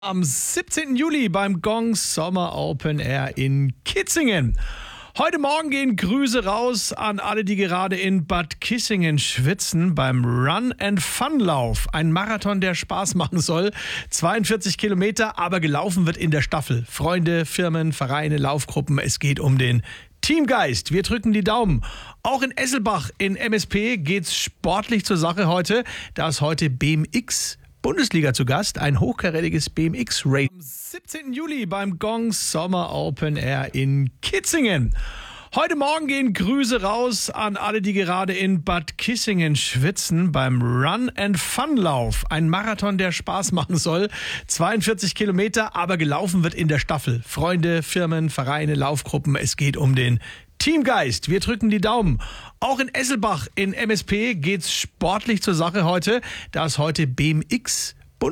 Am 17. Juli beim Gong Sommer Open Air in Kitzingen. Heute Morgen gehen Grüße raus an alle, die gerade in Bad Kissingen schwitzen beim Run and Fun Lauf. Ein Marathon, der Spaß machen soll. 42 Kilometer, aber gelaufen wird in der Staffel. Freunde, Firmen, Vereine, Laufgruppen. Es geht um den Teamgeist. Wir drücken die Daumen. Auch in Esselbach in MSP geht's sportlich zur Sache heute. Da ist heute BMX Bundesliga zu Gast, ein hochkarätiges BMX-Race. Am 17. Juli beim Gong Sommer Open Air in Kitzingen. Heute Morgen gehen Grüße raus an alle, die gerade in Bad Kissingen schwitzen beim Run and Fun Lauf. Ein Marathon, der Spaß machen soll. 42 Kilometer, aber gelaufen wird in der Staffel. Freunde, Firmen, Vereine, Laufgruppen. Es geht um den Teamgeist. Wir drücken die Daumen. Auch in Esselbach in MSP geht's sportlich zur Sache heute. Da ist heute BMX